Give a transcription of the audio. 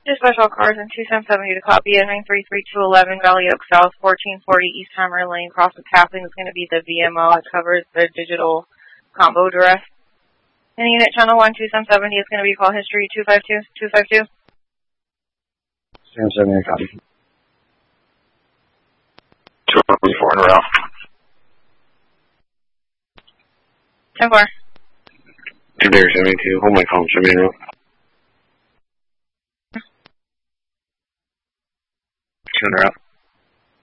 Two special cars in 2770 to copy. Entering 33211 Valley Oak South, 1440 East Hammer Lane. Cross with Kathleen is going to be the VMO. It covers the digital combo address. And unit channel 12770 is going to be call history 252. 270 copy. 244 en route. 10-4. 2-72, hold my call, show me en route. 2 en route.